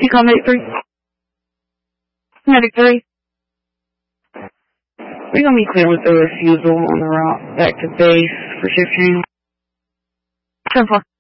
You call Medic 3? Medic 3? We're going to be clear with the refusal on the route back to base for shift change. 10-4.